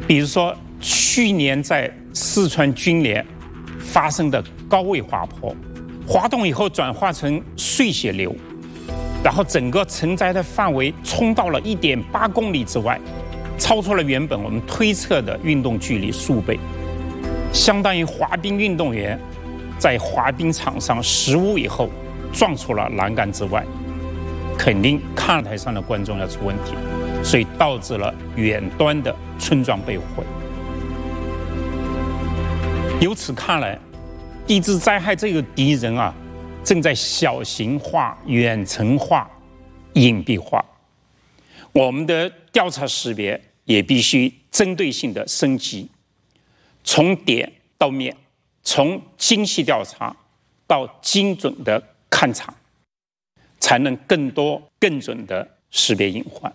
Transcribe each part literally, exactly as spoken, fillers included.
比如说去年在四川军连发生的高位滑坡，滑动以后转化成碎血流，然后整个承载的范围冲到了 一点八公里之外，超出了原本我们推测的运动距离数倍，相当于滑冰运动员在滑冰场上失误以后撞出了栏杆之外，肯定看台上的观众要出问题，所以导致了远端的村庄被毁。由此看来，地质灾害这个敌人啊，正在小型化、远程化、隐蔽化。我们的调查识别也必须针对性的升级，从点到面，从精细调查到精准的勘察，才能更多、更准的识别隐患。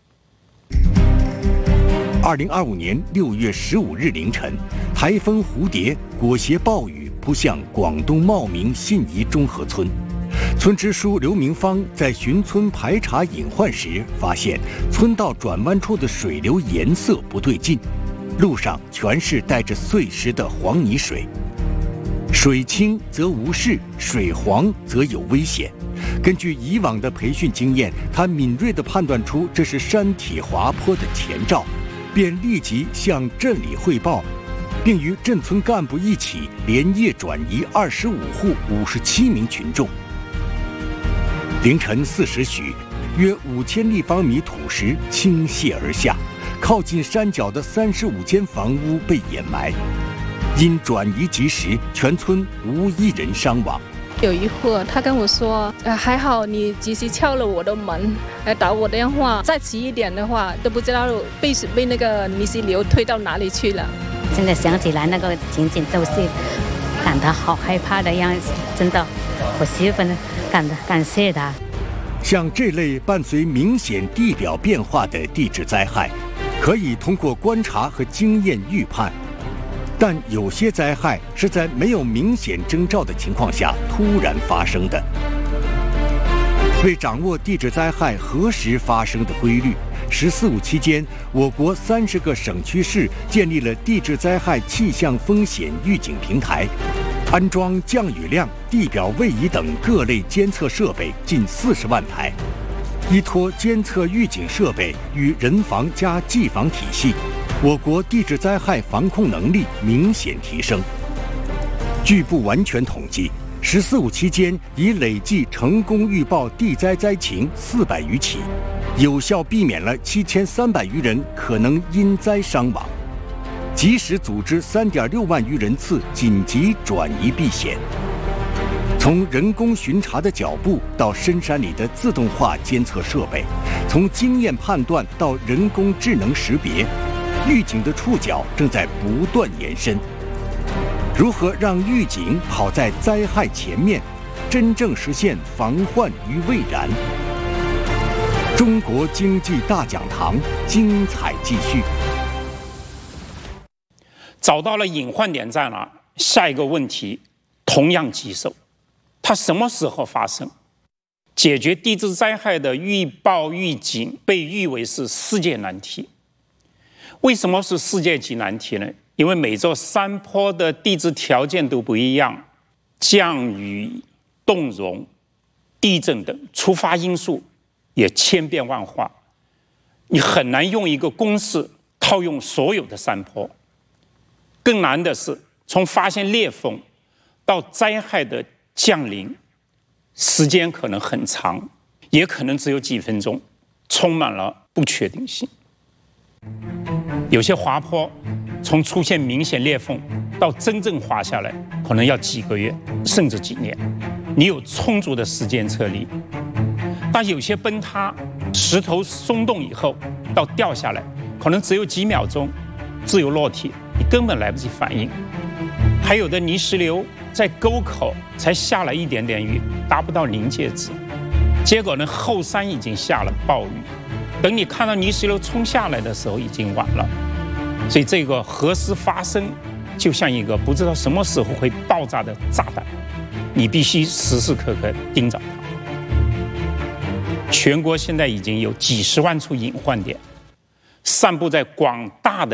二零二五年六月十五日凌晨，台风蝴蝶裹挟暴雨扑向广东茂名信宜中河村。村支书刘明芳在巡村排查隐患时，发现村道转弯处的水流颜色不对劲，路上全是带着碎石的黄泥水。水清则无事，水黄则有危险。根据以往的培训经验，他敏锐地判断出这是山体滑坡的前兆，便立即向镇里汇报，并与镇村干部一起连夜转移二十五户五十七名群众。凌晨四时许，约五千立方米土石倾泻而下，靠近山脚的三十五间房屋被掩埋。因转移及时，全村无一人伤亡。 有一户他跟我说，呃，还好你及时敲了我的门，来打我电话。再迟一点的话，都不知道被被那个泥石流推到哪里去了。 现在想起来，那个情景都是感到好害怕的样子，真的，我十分感感谢他。 像这类伴随明显地表变化的地质灾害，可以通过观察和经验预判。但有些灾害是在没有明显征兆的情况下突然发生的。为掌握地质灾害何时发生的规律，十四五期间，我国三十个省区市建立了地质灾害气象风险预警平台，安装降雨量、地表位移等各类监测设备近四十万台。依托监测预警设备与人防加技防体系，我国地质灾害防控能力明显提升。据不完全统计，十四五期间已累计成功预报地灾灾情四百余起，有效避免了七千三百余人可能因灾伤亡，及时组织三点六万余人次紧急转移避险。从人工巡查的脚步到深山里的自动化监测设备，从经验判断到人工智能识别，预警的触角正在不断延伸。如何让预警跑在灾害前面，真正实现防患于未然？中国经济大讲堂精彩继续。 找到了隐患点在哪？下一个问题同样棘手，它什么时候发生？解决地质灾害的预报预警被誉为是世界难题。为什么是世界级难题呢？因为每座山坡的地质条件都不一样，降雨、冻融、地震等触发因素也千变万化，你很难用一个公式套用所有的山坡。更难的是，从发现裂缝到灾害的降临，时间可能很长，也可能只有几分钟，充满了不确定性。有些滑坡从出现明显裂缝到真正滑下来，可能要几个月甚至几年，你有充足的时间撤离。但有些崩塌，石头松动以后到掉下来，可能只有几秒钟，自由落体，你根本来不及反应。还有的泥石流在沟口才下了一点点雨，达不到临界值，结果呢，后山已经下了暴雨，等你看到泥石流冲下来的时候，已经晚了。所以这个何时发生，就像一个不知道什么时候会爆炸的炸弹，你必须时时刻刻盯着它。全国现在已经有几十万处隐患点，散布在广大的